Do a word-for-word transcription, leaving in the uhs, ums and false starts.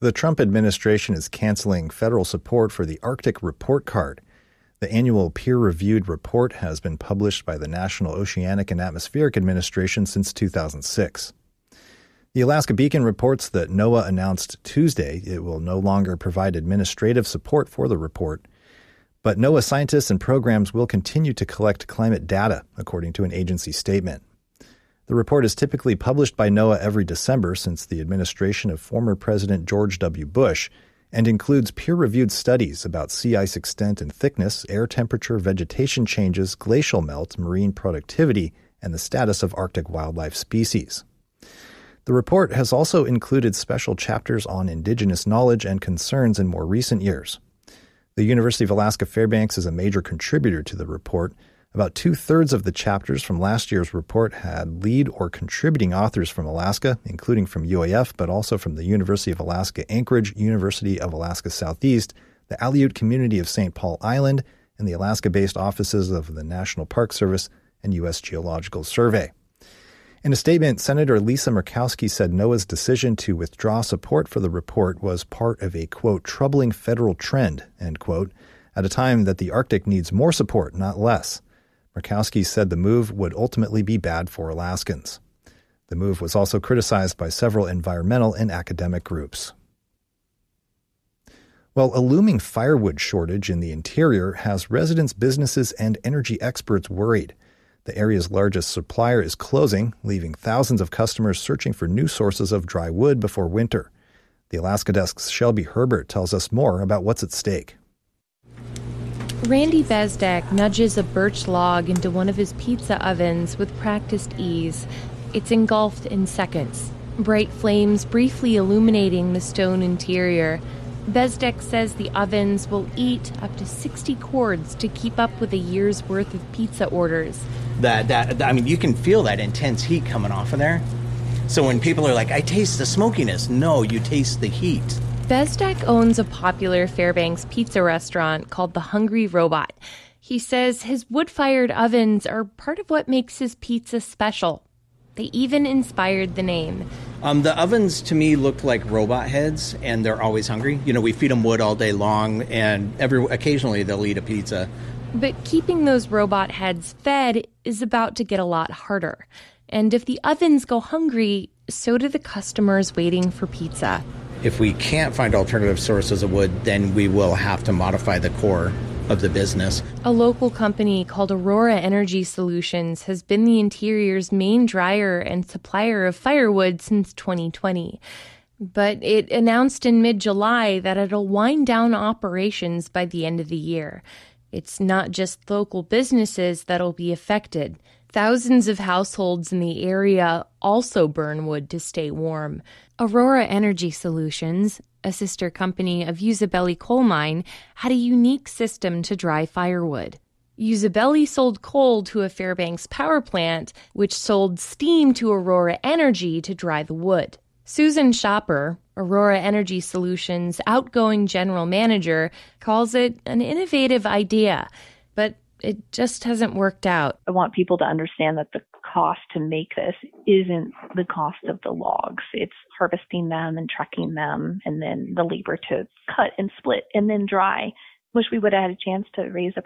The Trump administration is canceling federal support for the Arctic Report Card. The annual peer-reviewed report has been published by the National Oceanic and Atmospheric Administration since two thousand six. The Alaska Beacon reports that NOAA announced Tuesday it will no longer provide administrative support for the report, but NOAA scientists and programs will continue to collect climate data, according to an agency statement. The report is typically published by NOAA every December since the administration of former President George W. Bush and includes peer-reviewed studies about sea ice extent and thickness, air temperature, vegetation changes, glacial melt, marine productivity, and the status of Arctic wildlife species. The report has also included special chapters on indigenous knowledge and concerns in more recent years. The University of Alaska Fairbanks is a major contributor to the report. About two-thirds of the chapters from last year's report had lead or contributing authors from Alaska, including from U A F, but also from the University of Alaska Anchorage, University of Alaska Southeast, the Aleut Community of Saint Paul Island, and the Alaska-based offices of the National Park Service and U S Geological Survey. In a statement, Senator Lisa Murkowski said NOAA's decision to withdraw support for the report was part of a, quote, troubling federal trend, end quote, at a time that the Arctic needs more support, not less. Murkowski said the move would ultimately be bad for Alaskans. The move was also criticized by several environmental and academic groups. Well, a looming firewood shortage in the interior has residents, businesses, and energy experts worried. The area's largest supplier is closing, leaving thousands of customers searching for new sources of dry wood before winter. The Alaska Desk's Shelby Herbert tells us more about what's at stake. Randy Bezdek nudges a birch log into one of his pizza ovens with practiced ease. It's engulfed in seconds, bright flames briefly illuminating the stone interior. Bezdek says the ovens will eat up to sixty cords to keep up with a year's worth of pizza orders. That, that, I mean, you can feel that intense heat coming off of there. So when people are like, I taste the smokiness, no, you taste the heat. Bezdek owns a popular Fairbanks pizza restaurant called The Hungry Robot. He says his wood-fired ovens are part of what makes his pizza special. They even inspired the name. Um, the ovens, to me, look like robot heads, and they're always hungry. You know, we feed them wood all day long, and every occasionally they'll eat a pizza. But keeping those robot heads fed is about to get a lot harder. And if the ovens go hungry, so do the customers waiting for pizza. If we can't find alternative sources of wood, then we will have to modify the core of the business. A local company called Aurora Energy Solutions has been the interior's main dryer and supplier of firewood since twenty twenty. But it announced in mid-July that it'll wind down operations by the end of the year. It's not just local businesses that'll be affected. Thousands of households in the area also burn wood to stay warm. Aurora Energy Solutions, a sister company of Usabelli Coal Mine, had a unique system to dry firewood. Usabelli sold coal to a Fairbanks power plant, which sold steam to Aurora Energy to dry the wood. Susan Shopper, Aurora Energy Solutions' outgoing general manager, calls it an innovative idea, but it just hasn't worked out. I want people to understand that the cost to make this isn't the cost of the logs. It's harvesting them and trucking them and then the labor to cut and split and then dry. Wish we would have had a chance to raise the